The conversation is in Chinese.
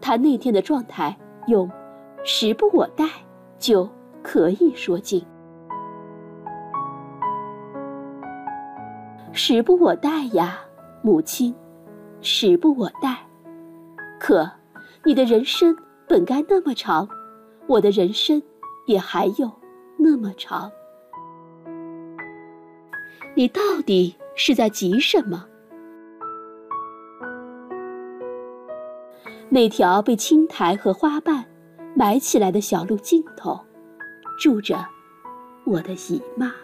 他那天的状态用时不我待就可以说尽。时不我待呀，母亲，时不我待。可你的人生本该那么长，我的人生也还有那么长。你到底是在急什么？那条被青苔和花瓣埋起来的小路尽头，住着我的姨妈。